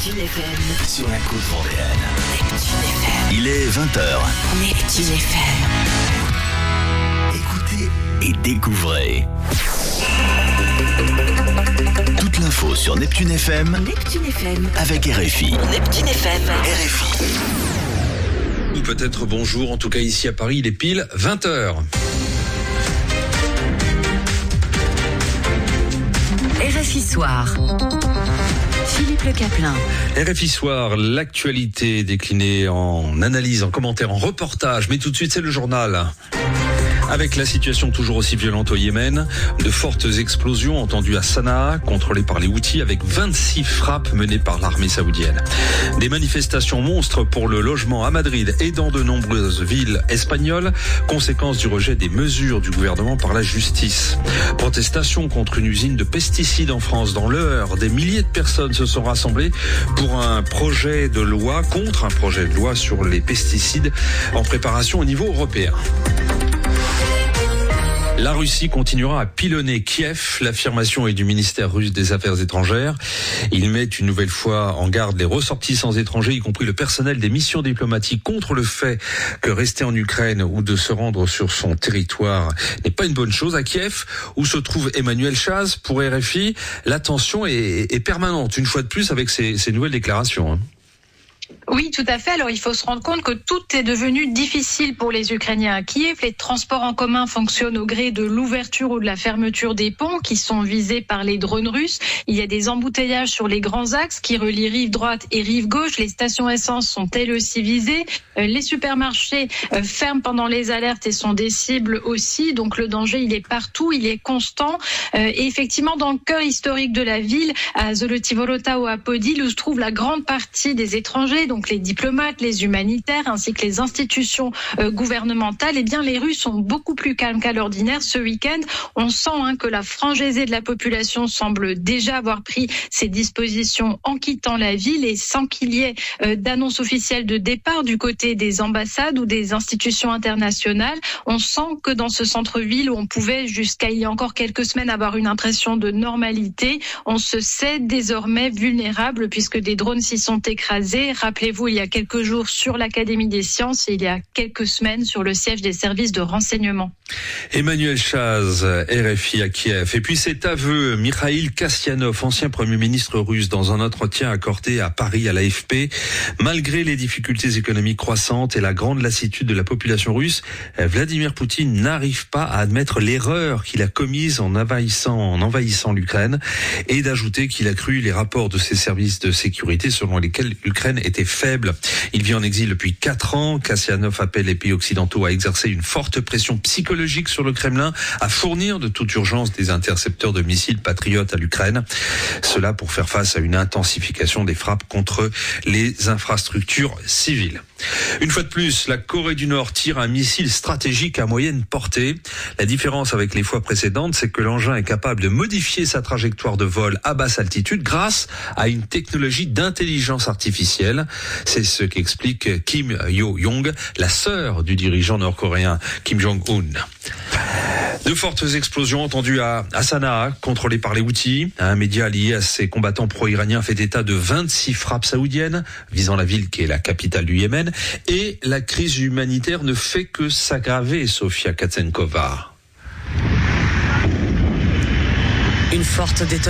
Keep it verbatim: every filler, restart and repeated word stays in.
Neptune F M. Sur la côte vendéenne. Neptune F M. Il est vingt heures. Neptune F M. Écoutez et découvrez. Toute l'info sur Neptune F M. Neptune F M. Avec R F I. Neptune F M. R F I. Ou peut-être bonjour, en tout cas ici à Paris, il est pile vingt heures. R F I Soir. Philippe Le Caplin. R F I Soir, l'actualité déclinée en analyse, en commentaire, en reportage. Mais tout de suite, c'est le journal. Avec la situation toujours aussi violente au Yémen, de fortes explosions entendues à Sanaa, contrôlées par les Houthis, avec vingt-six frappes menées par l'armée saoudienne. Des manifestations monstres pour le logement à Madrid et dans de nombreuses villes espagnoles, conséquence du rejet des mesures du gouvernement par la justice. Protestation contre une usine de pesticides en France. Dans l'heure, des milliers de personnes se sont rassemblées pour un projet de loi, contre un projet de loi sur les pesticides en préparation au niveau européen. La Russie continuera à pilonner Kiev. L'affirmation est du ministère russe des Affaires étrangères. Il met une nouvelle fois en garde les ressortissants étrangers, y compris le personnel des missions diplomatiques, contre le fait que rester en Ukraine ou de se rendre sur son territoire n'est pas une bonne chose. À Kiev, où se trouve Emmanuel Chaz, pour R F I, la tension est, est permanente, une fois de plus, avec ces, ces nouvelles déclarations. Oui, tout à fait. Alors, il faut se rendre compte que tout est devenu difficile pour les Ukrainiens à Kiev. Les transports en commun fonctionnent au gré de l'ouverture ou de la fermeture des ponts qui sont visés par les drones russes. Il y a des embouteillages sur les grands axes qui relient rive droite et rive gauche. Les stations essence sont elles aussi visées. Les supermarchés ferment pendant les alertes et sont des cibles aussi. Donc, le danger, il est partout, il est constant. Et effectivement, dans le cœur historique de la ville, à Zolotivorota ou à Podil, où se trouve la grande partie des étrangers, donc les diplomates, les humanitaires, ainsi que les institutions euh, gouvernementales, eh bien les Russes sont beaucoup plus calmes qu'à l'ordinaire. Ce week-end, on sent hein, que la frange aisée de la population semble déjà avoir pris ses dispositions en quittant la ville et sans qu'il y ait euh, d'annonce officielle de départ du côté des ambassades ou des institutions internationales. On sent que dans ce centre-ville où on pouvait jusqu'à il y a encore quelques semaines avoir une impression de normalité, on se sait désormais vulnérable puisque des drones s'y sont écrasés. Rappelez-vous, il y a quelques jours sur l'Académie des sciences et il y a quelques semaines sur le siège des services de renseignement. Emmanuel Chaz, R F I à Kiev. Et puis cet aveu, Mikhail Kasyanov, ancien Premier ministre russe, dans un entretien accordé à Paris à l'A F P. Malgré les difficultés économiques croissantes et la grande lassitude de la population russe, Vladimir Poutine n'arrive pas à admettre l'erreur qu'il a commise en envahissant, en envahissant l'Ukraine, et d'ajouter qu'il a cru les rapports de ses services de sécurité selon lesquels l'Ukraine était faible. Il vit en exil depuis quatre ans. Kasyanov appelle les pays occidentaux à exercer une forte pression psychologique sur le Kremlin, à fournir de toute urgence des intercepteurs de missiles patriotes à l'Ukraine. Cela pour faire face à une intensification des frappes contre les infrastructures civiles. Une fois de plus, la Corée du Nord tire un missile stratégique à moyenne portée. La différence avec les fois précédentes, c'est que l'engin est capable de modifier sa trajectoire de vol à basse altitude grâce à une technologie d'intelligence artificielle. C'est ce qu'explique Kim Yo-Jong, la sœur du dirigeant nord-coréen Kim Jong-un. De fortes explosions entendues à, à Sanaa, contrôlées par les Houthis. Un média lié à ces combattants pro-iraniens fait état de vingt-six frappes saoudiennes visant la ville qui est la capitale du Yémen. Et la crise humanitaire ne fait que s'aggraver, Sofia Katsenkova. Une forte détonation.